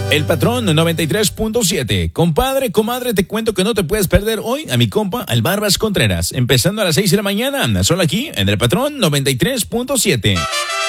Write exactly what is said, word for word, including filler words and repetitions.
El Patrón noventa y tres punto siete. Compadre, comadre, te cuento que no te puedes perder hoy a mi compa, al Barbas Contreras. Empezando a las seis de la mañana, solo aquí en El Patrón noventa y tres punto siete.